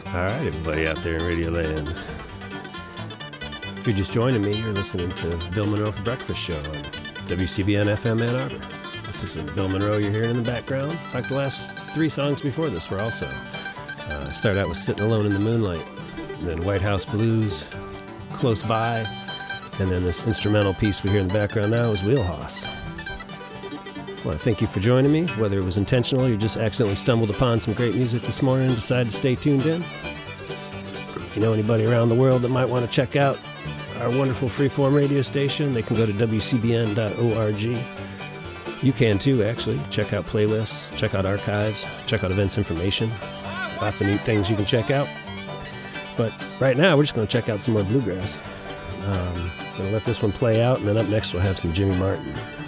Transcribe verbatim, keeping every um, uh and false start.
All right, everybody out there in Radio Land. If you're just joining me, you're listening to Bill Monroe for Breakfast Show on W C B N F M Ann Arbor. This is Bill Monroe you're hearing in the background. In fact, the last three songs before this were also. Uh, I started out with Sitting Alone in the Moonlight, and then White House Blues, Close By, and then this instrumental piece we hear in the background now is Wheelhouse. I want to thank you for joining me, whether it was intentional or you just accidentally stumbled upon some great music this morning and decided to stay tuned in. If you know anybody around the world that might want to check out our wonderful freeform radio station, they can go to W C B N dot org. You can too, actually. Check out playlists, check out archives, check out events information. Lots of neat things you can check out. But right now, we're just going to check out some more bluegrass. Um, I'm going to let this one play out, and then up next we'll have some Jimmy Martin.